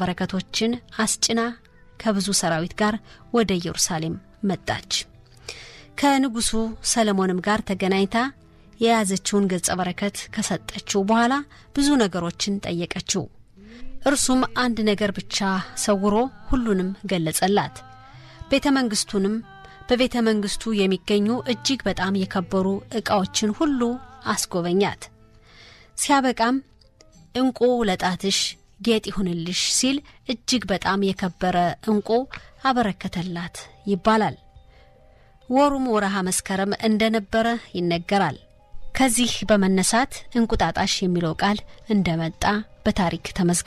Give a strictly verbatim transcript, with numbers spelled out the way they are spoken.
በረከቶችን አስጭና ከብዙ ሰራዊት ጋር ወደ ኢየሩሳሌም መጣች። ከንጉሱ ሰለሞንም ጋር ተገናኝታ የያዘችውን ገጸ በረከት ከሰጠችው በኋላ ብዙ ነገሮችን ጠየቀችው። እርሱም አንድ ነገር ብቻ ሰውሮ ሁሉንም ገለጸላት። ቤተ መንግስቱንም በቤተ መንግስቱ የሚገኙ እጅግ በጣም የከበሩ ዕቃዎችን ሁሉ አስጎበኛት። ሲያበቃም እንቁ ለጣትሽ ጌጥ ይሁንልሽ ሲል እጅግ በጣም የከበረ እንቁ አበረከተላት ይባላል። ወሩም ወርሃ መስከረም እንደነበረ ይነገራል። ከዚህ በመነሳት እንቁጣጣሽ የሚለው ቃል እንደመጣ በታሪክ ተመዝግቧል።